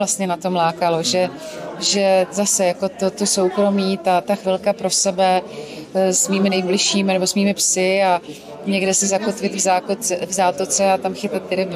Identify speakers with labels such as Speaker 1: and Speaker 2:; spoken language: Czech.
Speaker 1: vlastně na tom lákalo, že zase jako to soukromí, ta chvilka pro sebe s mými nejbližšími nebo s mými psy a někde se zakotvit v zátoce a tam chytat ty ryby.